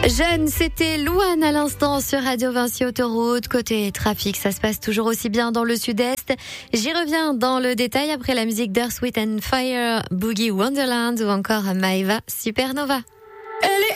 Jeune, c'était Louane à l'instant sur Radio Vinci Autoroute. Côté trafic, ça se passe toujours aussi bien dans le sud-est. J'y reviens dans le détail après la musique d'Earth, Wind & Fire, Boogie Wonderland ou encore Maeva Supernova. Elle est